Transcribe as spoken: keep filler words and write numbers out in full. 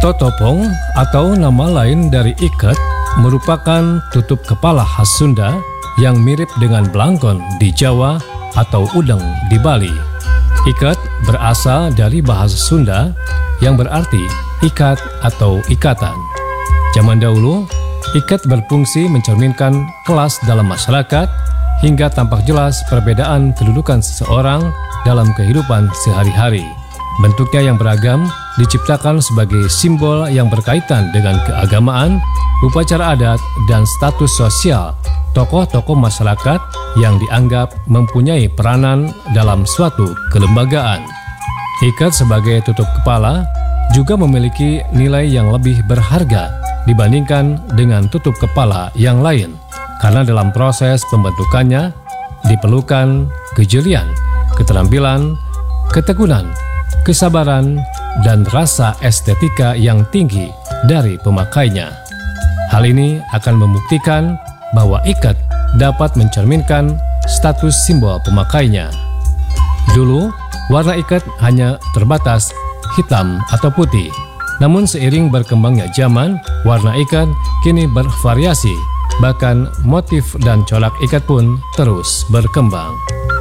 Totopong atau nama lain dari iket merupakan tutup kepala khas Sunda yang mirip dengan belangkon di Jawa atau udeng di Bali. Iket berasal dari bahasa Sunda yang berarti ikat atau ikatan. Zaman dahulu, iket berfungsi mencerminkan kelas dalam masyarakat hingga tampak jelas perbedaan kedudukan seseorang dalam kehidupan sehari-hari. Bentuknya yang beragam diciptakan sebagai simbol yang berkaitan dengan keagamaan, upacara adat, dan status sosial tokoh-tokoh masyarakat yang dianggap mempunyai peranan dalam suatu kelembagaan. Iket sebagai tutup kepala juga memiliki nilai yang lebih berharga dibandingkan dengan tutup kepala yang lain, karena dalam proses pembentukannya diperlukan kejelian, keterampilan, ketekunan, kesabaran, dan rasa estetika yang tinggi dari pemakainya. Hal ini akan membuktikan bahwa iket dapat mencerminkan status simbol pemakainya. Dulu, warna iket hanya terbatas hitam atau putih. Namun seiring berkembangnya zaman, warna iket kini bervariasi. Bahkan motif dan corak iket pun terus berkembang.